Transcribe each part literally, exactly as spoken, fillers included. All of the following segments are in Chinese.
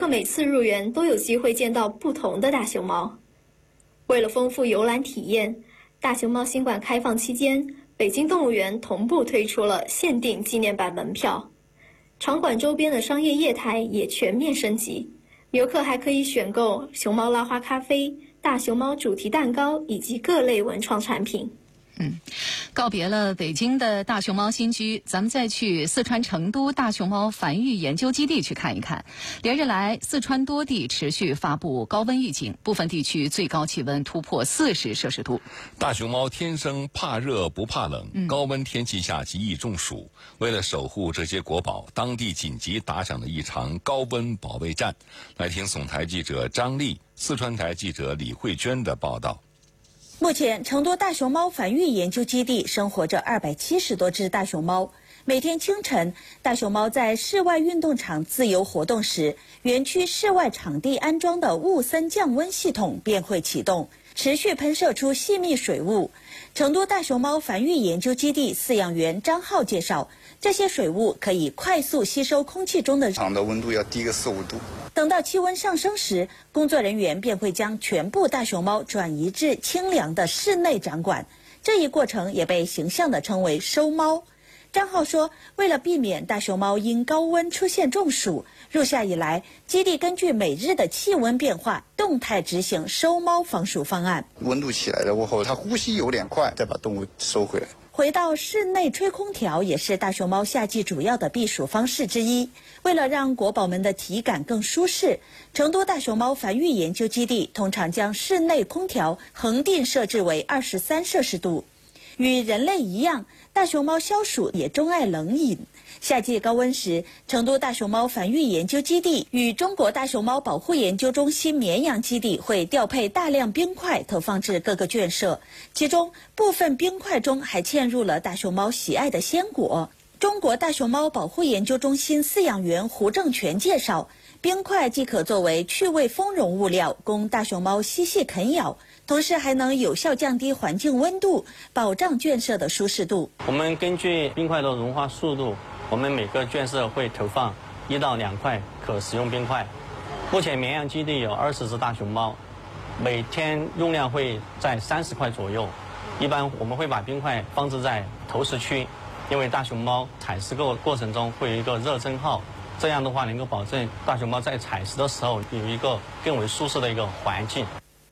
每次入园都有机会见到不同的大熊猫。为了丰富游览体验，大熊猫新馆开放期间，北京动物园同步推出了限定纪念版门票。场馆周边的商业业态也全面升级，游客还可以选购熊猫拉花咖啡、大熊猫主题蛋糕以及各类文创产品。 嗯，告别了北京的大熊猫新居，咱们再去四川成都大熊猫繁育研究基地去看一看。连日来，四川多地持续发布高温预警，部分地区最高气温突破四十摄氏度。 大熊猫天生怕热不怕冷， 嗯、 高温天气下极易中暑。为了守护这些国宝，当地紧急打响了一场高温保卫战。来听总台记者张丽、四川台记者李慧娟的报道。 目前，成都大熊猫繁育研究基地生活着二百七十多只大熊猫。每天清晨，大熊猫在室外运动场自由活动时，园区室外场地安装的雾森降温系统便会启动，持续喷射出细密水雾。成都大熊猫繁育研究基地饲养员张浩介绍，这些水雾可以快速吸收空气中的场的温度要低个四五度。 等到气温上升时，工作人员便会将全部大熊猫转移至清凉的室内展馆。这一过程也被形象地称为收猫。张浩说，为了避免大熊猫因高温出现中暑，入夏以来，基地根据每日的气温变化，动态执行收猫防暑方案。 温度起来了过后，它呼吸有点快，再把动物收回来。 回到室内吹空调也是大熊猫夏季主要的避暑方式之一。为了让国宝们的体感更舒适，成都大熊猫繁育研究基地通常将室内空调恒定设置为二十三摄氏度。与人类一样，大熊猫消暑也钟爱冷饮。夏季高温时，成都大熊猫繁育研究基地与中国大熊猫保护研究中心绵阳基地会调配大量冰块投放至各个圈舍，其中部分冰块中还嵌入了大熊猫喜爱的鲜果。中国大熊猫保护研究中心饲养员胡正全介绍，冰块既可作为趣味丰容物料，供大熊猫嬉戏啃咬，同时还能有效降低环境温度，保障圈舍的舒适度。 我们根据冰块的融化速度，我们每个圈舍会投放一到两块可食用冰块。目前绵阳基地有二十只大熊猫，每天用量会在三十块左右。一般我们会把冰块放置在投食区，因为大熊猫采食过过程中会有一个热蒸耗，这样的话能够保证大熊猫在采食的时候有一个更为舒适的一个环境。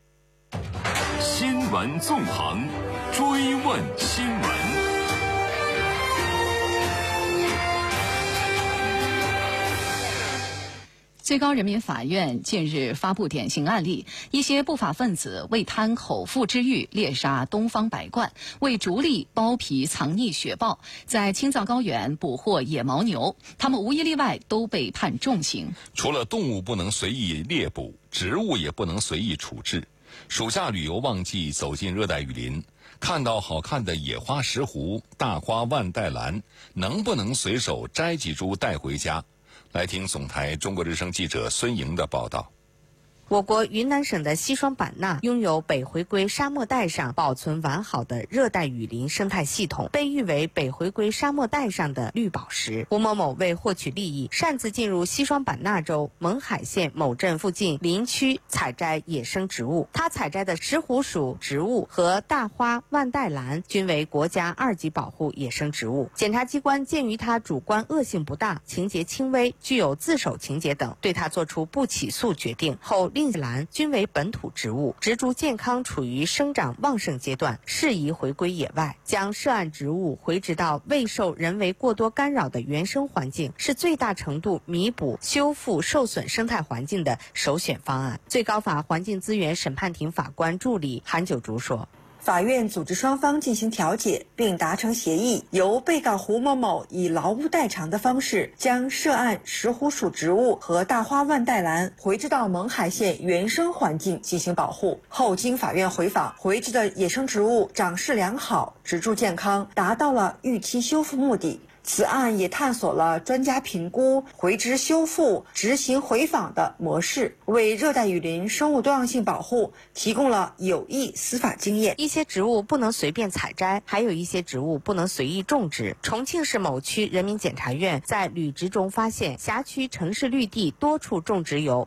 新闻纵横，追问新闻。 最高人民法院近日发布典型案例，一些不法分子为贪口腹之欲，猎杀东方白鹳，为逐利剥皮藏匿雪豹，在青藏高原捕获野牦牛，他们无一例外都被判重刑。 除了动物不能随意猎捕，植物也不能随意处置。暑假旅游旺季，走进热带雨林，看到好看的野花石斛、大花万代兰，能不能随手摘几株带回家？来听总台中国之声记者孙莹的报道。 我国云南省的西双版纳拥有北回归沙漠带上保存完好的热带雨林生态系统，被誉为北回归沙漠带上的绿宝石。胡某某为获取利益，擅自进入西双版纳州勐海县某镇附近林区采摘野生植物。他采摘的石斛属植物和大花万代兰均为国家二级保护野生植物。检察机关鉴于他主观恶性不大、情节轻微、具有自首情节等，对他作出不起诉决定后，令兰均为本土植物，植株健康，处于生长旺盛阶段，适宜回归野外。将涉案植物回植到未受人为过多干扰的原生环境，是最大程度弥补、修复受损生态环境的首选方案。最高法环境资源审判庭法官助理韩九竹说， 法院组织双方进行调解，并达成协议，由被告胡某某以劳务代偿的方式，将涉案石斛属植物和大花万代兰回植到勐海县原生环境进行保护。后经法院回访，回植的野生植物长势良好，植株健康，达到了预期修复目的。此案也探索了专家评估、回植修复、执行回访的模式，为热带雨林生物多样性保护提供了有益司法经验。 一些植物不能随便采摘，还有一些植物不能随意种植。重庆市某区人民检察院在履职中发现，辖区城市绿地多处种植有